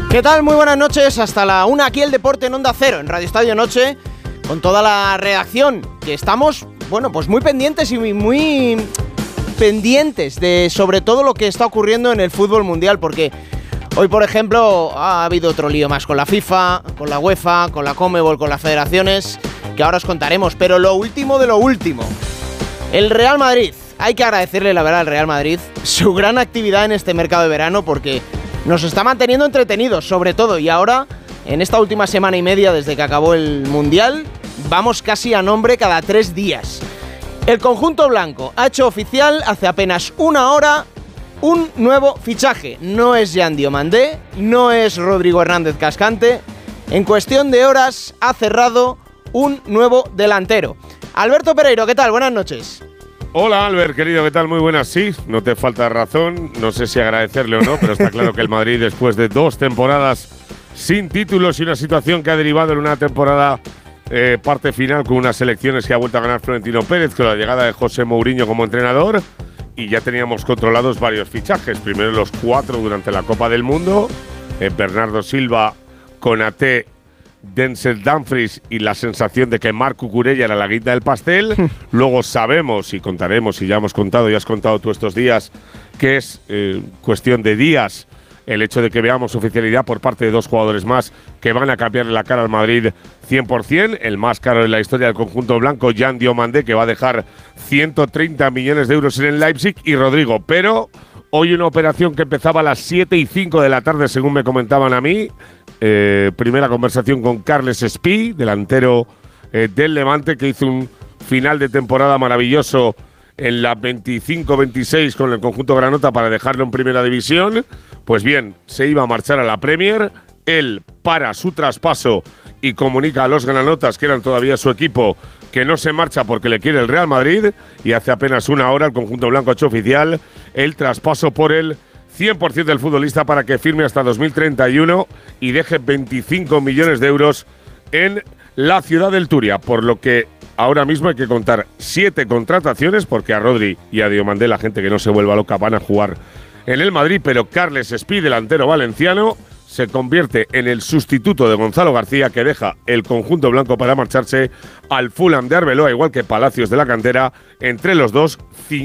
¿Qué tal? Muy buenas noches, hasta la 1 aquí el deporte en Onda Cero, en Radio Estadio Noche, con toda la redacción, que estamos, bueno, pues muy pendientes y muy pendientes de sobre todo lo que está ocurriendo en el fútbol mundial, porque hoy, por ejemplo, ha habido otro lío más con la FIFA, con la UEFA, con la Conmebol, con las federaciones, que ahora os contaremos, pero lo último de lo último, el Real Madrid. Hay que agradecerle, la verdad, al Real Madrid su gran actividad en este mercado de verano, porque nos está manteniendo entretenidos, sobre todo, y ahora, en esta última semana y media desde que acabó el Mundial, vamos casi a nombre cada 3 días. El conjunto blanco ha hecho oficial hace apenas una hora un nuevo fichaje. No es Jan Diomandé, no es Rodrigo Hernández Cascante. En cuestión de horas ha cerrado un nuevo delantero. Alberto Pereiro, ¿qué tal? Buenas noches. Hola Albert, querido, ¿qué tal? Muy buenas, sí, no te falta razón, no sé si agradecerle o no, pero está claro que el Madrid, después de 2 temporadas sin títulos y una situación que ha derivado en una temporada parte final con unas elecciones que ha vuelto a ganar Florentino Pérez, con la llegada de José Mourinho como entrenador, y ya teníamos controlados varios fichajes, primero los 4 durante la Copa del Mundo, Bernardo Silva, Konaté, Denzel Dumfries y la sensación de que Marc Cucurella era la guinda del pastel. Luego sabemos y contaremos, y ya hemos contado, y has contado tú estos días, que es cuestión de días el hecho de que veamos oficialidad por parte de 2 jugadores más que van a cambiarle la cara al Madrid 100%. El más caro en la historia del conjunto blanco, Jan Diomandé, que va a dejar 130 millones de euros en el Leipzig, y Rodrigo. Pero hoy una operación que empezaba a las 7:05 de la tarde, según me comentaban a mí. Primera conversación con Carles Espí, delantero del Levante, que hizo un final de temporada maravilloso en la 25-26 con el conjunto granota para dejarlo en primera división. Pues bien, se iba a marchar a la Premier. Él para su traspaso y comunica a los granotas, que eran todavía su equipo, que no se marcha porque le quiere el Real Madrid. Y hace apenas una hora el conjunto blanco ha hecho oficial el traspaso por el 100% del futbolista para que firme hasta 2031 y deje 25 millones de euros en la ciudad del Turia, por lo que ahora mismo hay que contar 7 contrataciones, porque a Rodri y a Diomandé, la gente que no se vuelva loca, van a jugar en el Madrid, pero Carles Espí, delantero valenciano, se convierte en el sustituto de Gonzalo García, que deja el conjunto blanco para marcharse al Fulham de Arbeloa, igual que Palacios de la cantera. Entre los dos,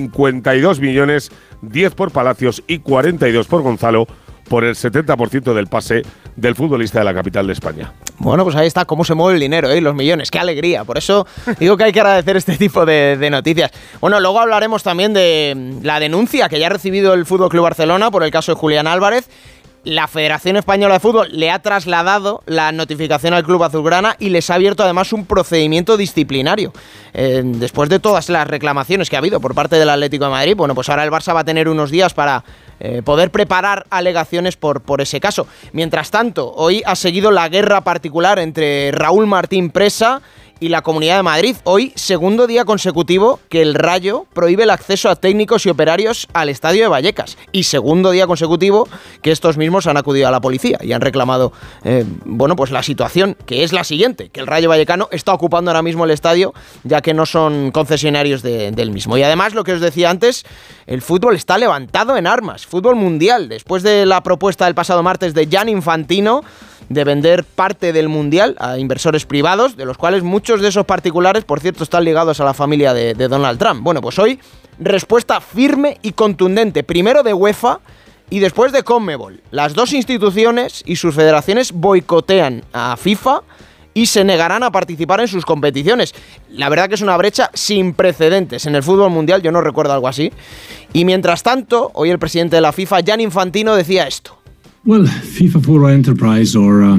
52 millones, 10 por Palacios y 42 por Gonzalo, por el 70% del pase del futbolista de la capital de España. Bueno, pues ahí está cómo se mueve el dinero, los millones, qué alegría. Por eso digo que hay que agradecer este tipo de noticias. Bueno, luego hablaremos también de la denuncia que ya ha recibido el FC Barcelona por el caso de Julián Álvarez. La Federación Española de Fútbol le ha trasladado la notificación al club azulgrana y les ha abierto además un procedimiento disciplinario. Después de todas las reclamaciones que ha habido por parte del Atlético de Madrid, bueno, pues ahora el Barça va a tener unos días para poder preparar alegaciones por ese caso. Mientras tanto, hoy ha seguido la guerra particular entre Raúl Martín Presa y la Comunidad de Madrid. Hoy, segundo día consecutivo que el Rayo prohíbe el acceso a técnicos y operarios al estadio de Vallecas. Y segundo día consecutivo que estos mismos han acudido a la policía y han reclamado, bueno, pues la situación, que es la siguiente, que el Rayo Vallecano está ocupando ahora mismo el estadio, ya que no son concesionarios del mismo. Y además, lo que os decía antes, el fútbol está levantado en armas, fútbol mundial, después de la propuesta del pasado martes de Gianni Infantino de vender parte del Mundial a inversores privados, de los cuales muchos de esos particulares, por cierto, están ligados a la familia de Donald Trump. Bueno, pues hoy, respuesta firme y contundente, primero de UEFA y después de Conmebol. Las 2 instituciones y sus federaciones boicotean a FIFA y se negarán a participar en sus competiciones. La verdad que es una brecha sin precedentes en el fútbol mundial, yo no recuerdo algo así. Y mientras tanto, hoy el presidente de la FIFA, Gianni Infantino, decía esto. Bueno, FIFA Forward Enterprise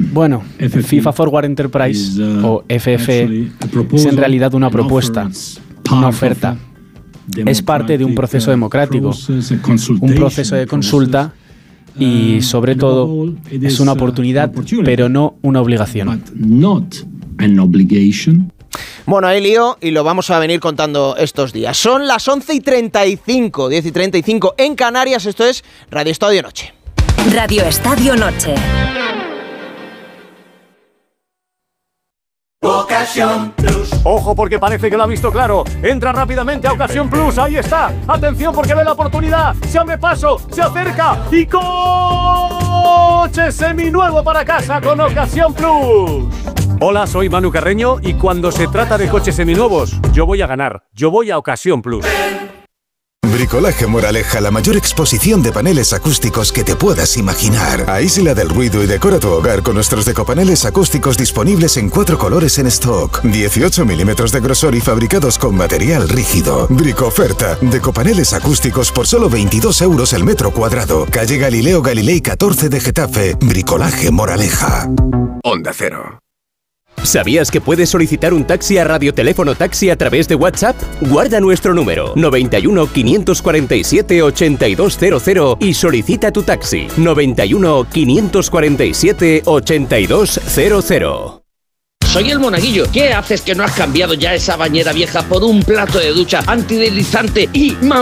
o FF es en realidad una propuesta, una oferta. Es parte de un proceso democrático, un proceso de consulta y, sobre todo, es una oportunidad, pero no una obligación. Bueno, hay lío y lo vamos a venir contando estos días. Son las 11:35, 10:35 en Canarias. Esto es Radio Estadio Noche. Radio Estadio Noche. Ocasión Plus. Ojo, porque parece que lo ha visto claro. Entra rápidamente a Ocasión Plus. Ahí está. Atención, porque ve la oportunidad. Se abre paso, se acerca y coche coche seminuevo para casa con Ocasión Plus. Hola, soy Manu Carreño y cuando se trata de coches seminuevos, yo voy a ganar. Yo voy a Ocasión Plus. Bricolaje Moraleja, la mayor exposición de paneles acústicos que te puedas imaginar. Aísla del ruido y decora tu hogar con nuestros decopaneles acústicos disponibles en 4 colores en stock, 18 milímetros de grosor y fabricados con material rígido. Bricoferta, decopaneles acústicos por solo 22 euros el metro cuadrado. Calle Galileo Galilei 14 de Getafe. Bricolaje Moraleja. Onda Cero. ¿Sabías que puedes solicitar un taxi a Radioteléfono Taxi a través de WhatsApp? Guarda nuestro número 91 547 8200 y solicita tu taxi 91 547 8200. Soy el Monaguillo. ¿Qué haces que no has cambiado ya esa bañera vieja por un plato de ducha antideslizante y